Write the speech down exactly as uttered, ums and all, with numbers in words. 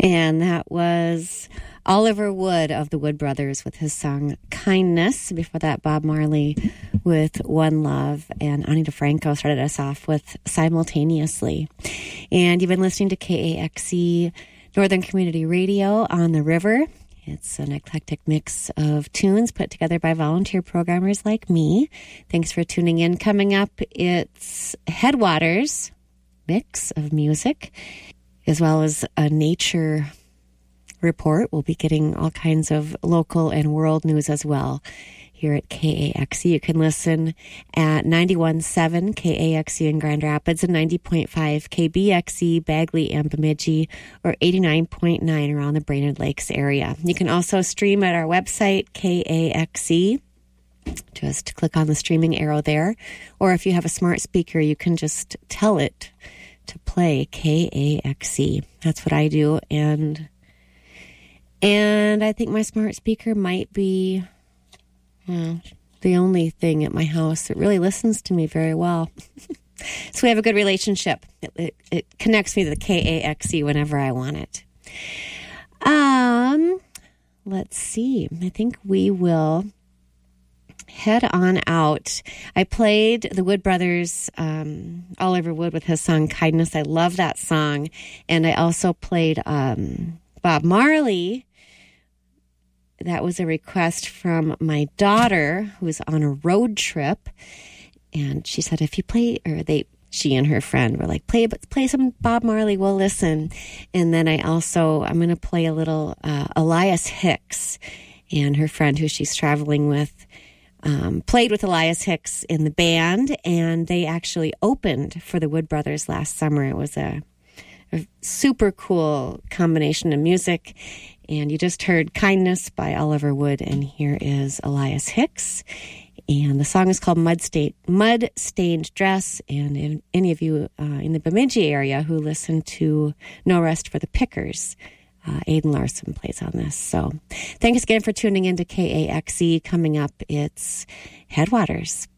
And that was Oliver Wood of the Wood Brothers with his song Kindness. Before that, Bob Marley with One Love. And Ani DeFranco started us off with Simultaneously. And you've been listening to K A X E Northern Community Radio on the River. It's an eclectic mix of tunes put together by volunteer programmers like me. Thanks for tuning in. Coming up, it's Headwaters mix of music, as well as a nature report. We'll be getting all kinds of local and world news as well here at K A X E. You can listen at ninety-one point seven K A X E in Grand Rapids and ninety point five K B X E, Bagley and Bemidji, or eighty-nine point nine around the Brainerd Lakes area. You can also stream at our website, K A X E. Just click on the streaming arrow there. Or if you have a smart speaker, you can just tell it to play K A X E. That's what I do. And and I think my smart speaker might be well, the only thing at my house that really listens to me very well. So we have a good relationship. It, it, it connects me to the K A X E whenever I want it. Um, let's see. I think we will head on out. I played the Wood Brothers, um, Oliver Wood with his song Kindness. I love that song. And I also played um, Bob Marley. That was a request from my daughter, who was on a road trip. And she said, if you play, or they, she and her friend were like, play play some Bob Marley, we'll listen. And then I also, I'm going to play a little uh, Elias Hicks. And her friend, who she's traveling with, Um, played with Elias Hicks in the band, and they actually opened for the Wood Brothers last summer. It was a, a super cool combination of music, and you just heard Kindness by Oliver Wood, and here is Elias Hicks, and the song is called Mud, Stain, Mud Stained Dress, and if any of you uh, in the Bemidji area who listen to No Rest for the Pickers, Uh, Aiden Larson plays on this. So thanks again for tuning in to K A X E. Coming up, it's Headwaters.